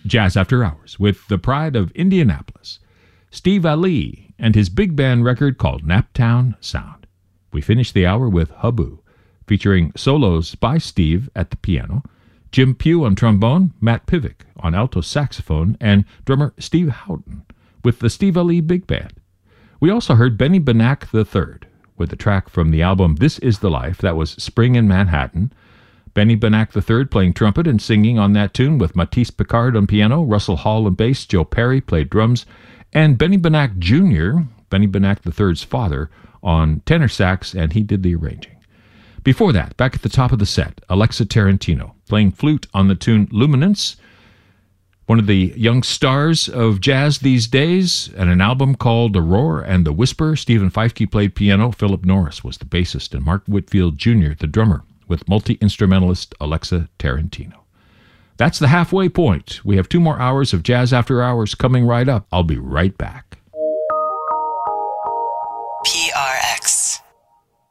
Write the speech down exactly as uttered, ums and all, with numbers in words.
Jazz After Hours with the pride of Indianapolis, Steve Ali and his big band record called Naptown Sound. We finished the hour with Habu, featuring solos by Steve at the piano, Jim Pugh on trombone, Matt Pivick on alto saxophone, and drummer Steve Houghton with the Steve Ali Big Band. We also heard Benny Benack the third with a track from the album This Is the Life, that was Spring in Manhattan. Benny Benack the third playing trumpet and singing on that tune with Matisse Picard on piano, Russell Hall on bass, Joe Perry played drums, and Benny Benack Junior, Benny Benack the third's father, on tenor sax, and he did the arranging. Before that, back at the top of the set, Alexa Tarantino playing flute on the tune Luminance, one of the young stars of jazz these days, and an album called The Roar and the Whisper. Stephen Feifke played piano, Philip Norris was the bassist, and Mark Whitfield Junior the drummer, with multi-instrumentalist Alexa Tarantino. That's the halfway point. We have two more hours of Jazz After Hours coming right up. I'll be right back. P R X.